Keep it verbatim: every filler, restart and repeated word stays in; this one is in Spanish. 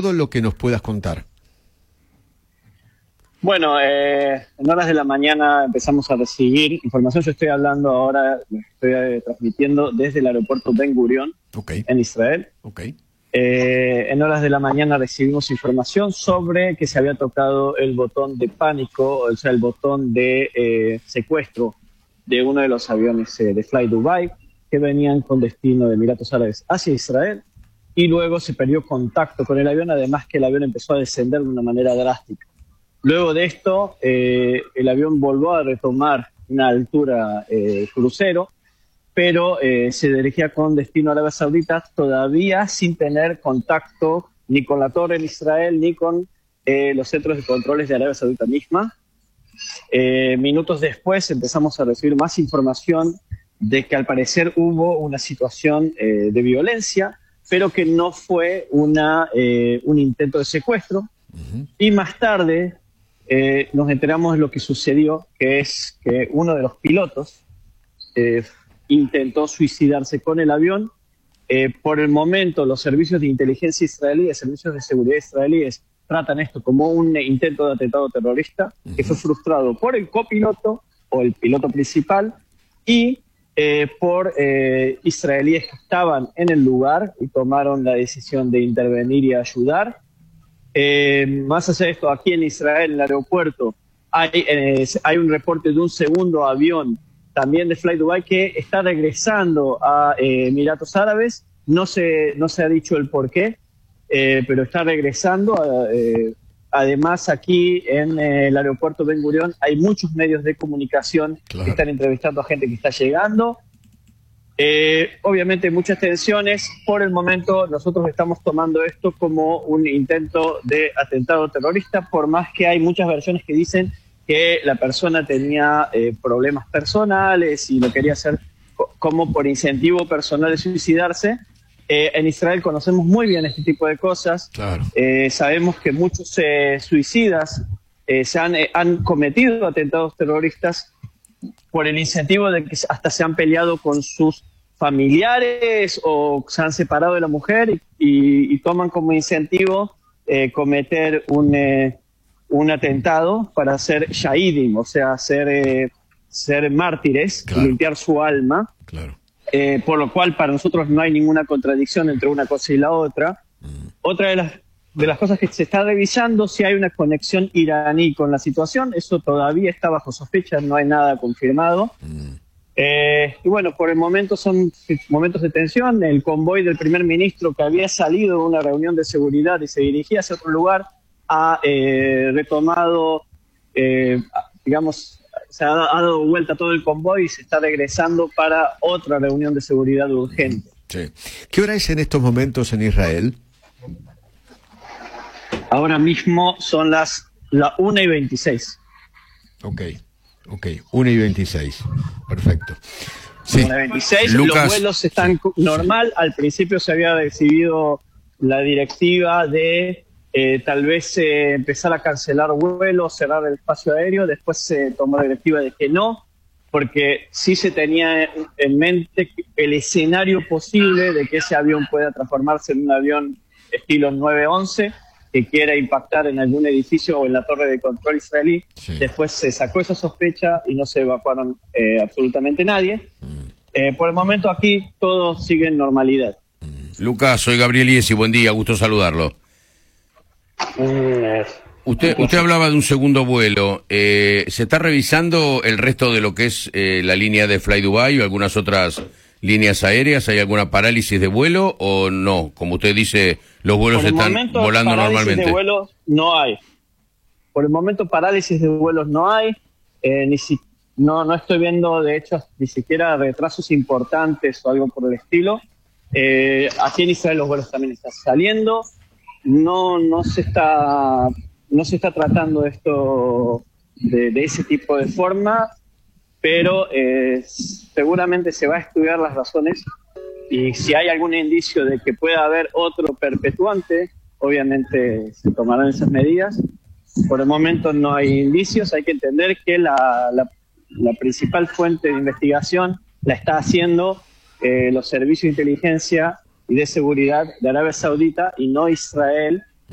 todo lo que nos puedas contar. Bueno, eh, en horas de la mañana empezamos a recibir información. Yo estoy hablando ahora, estoy eh, transmitiendo desde el aeropuerto Ben Gurion, okay, en Israel. Okay. Eh, en horas de la mañana recibimos información sobre que se había tocado el botón de pánico, o sea, el botón de eh, secuestro de uno de los aviones eh, de Fly Dubai que venían con destino de Emiratos Árabes hacia Israel, y luego se perdió contacto con el avión, además que el avión empezó a descender de una manera drástica. Luego de esto, eh, el avión volvió a retomar una altura eh, crucero, pero eh, se dirigía con destino a Arabia Saudita, todavía sin tener contacto ni con la torre en Israel, ni con eh, los centros de controles de Arabia Saudita misma. Eh, minutos después empezamos a recibir más información de que al parecer hubo una situación eh, de violencia, pero que no fue una, eh, un intento de secuestro. Uh-huh. Y más tarde eh, nos enteramos de lo que sucedió, que es que uno de los pilotos eh, intentó suicidarse con el avión. Eh, por el momento, los servicios de inteligencia israelíes, servicios de seguridad israelíes, tratan esto como un intento de atentado terrorista, uh-huh, que fue frustrado por el copiloto o el piloto principal y eh, por eh, israelíes que estaban en el lugar y tomaron la decisión de intervenir y ayudar. Eh, más allá de esto, aquí en Israel, en el aeropuerto, hay, eh, hay un reporte de un segundo avión también de Fly Dubai que está regresando a eh, Emiratos Árabes. No se, no se ha dicho el por qué, eh, pero está regresando. Eh, además, aquí en eh, el aeropuerto Ben Gurion hay muchos medios de comunicación, claro, que están entrevistando a gente que está llegando. Eh, obviamente muchas tensiones. Por el momento nosotros estamos tomando esto como un intento de atentado terrorista, por más que hay muchas versiones que dicen que la persona tenía eh, problemas personales y lo quería hacer co como por incentivo personal de suicidarse. Eh, en Israel conocemos muy bien este tipo de cosas. Claro. Eh, sabemos que muchos eh, suicidas eh, se han, eh, han cometido atentados terroristas por el incentivo de que hasta se han peleado con sus familiares o se han separado de la mujer y, y, y toman como incentivo eh, cometer un, eh, un atentado para ser shahidim, o sea, ser, eh, ser mártires, claro, y limpiar su alma. Claro. Eh, por lo cual para nosotros no hay ninguna contradicción entre una cosa y la otra. Mm. Otra de las, de las cosas que se está revisando, si hay una conexión iraní con la situación, eso todavía está bajo sospecha, no hay nada confirmado. Mm. Eh, y bueno, por el momento son momentos de tensión. El convoy del primer ministro, que había salido de una reunión de seguridad y se dirigía hacia otro lugar, ha eh, retomado, eh, digamos, se ha, ha dado vuelta todo el convoy y se está regresando para otra reunión de seguridad urgente. Sí. ¿Qué hora es en estos momentos en Israel? Ahora mismo son las la una y veintiséis. Ok, ok, una y veintiséis. Perfecto. Sí. una y veintiséis, Lucas, los vuelos están sí, normal. Sí. Al principio se había recibido la directiva de Eh, tal vez eh, empezar a cancelar vuelos, cerrar el espacio aéreo. Después se tomó la directiva de que no, porque sí se tenía en mente el escenario posible de que ese avión pueda transformarse en un avión estilo nueve once que quiera impactar en algún edificio o en la torre de control israelí. Sí. Después se sacó esa sospecha y no se evacuaron eh, absolutamente nadie. Mm. Eh, por el momento aquí todo sigue en normalidad. Mm. Lucas, soy Gabriel Iesi, buen día, gusto saludarlo. Usted, usted hablaba de un segundo vuelo. Eh, ¿Se está revisando el resto de lo que es eh, la línea de Fly Dubai o algunas otras líneas aéreas? ¿Hay alguna parálisis de vuelo o no? Como usted dice, los vuelos Por el están momento, volando parálisis normalmente. De vuelos no hay. Por el momento parálisis de vuelos no hay. Eh, ni si, no, no estoy viendo, de hecho, ni siquiera retrasos importantes o algo por el estilo. Eh, aquí en Israel los vuelos también están saliendo. No, no se está, no se está tratando esto de, de ese tipo de forma, pero eh, seguramente se va a estudiar las razones y si hay algún indicio de que pueda haber otro perpetuante, obviamente se tomarán esas medidas. Por el momento no hay indicios. Hay que entender que la, la, la principal fuente de investigación la está haciendo eh, los servicios de inteligencia y de seguridad de Arabia Saudita y no Israel,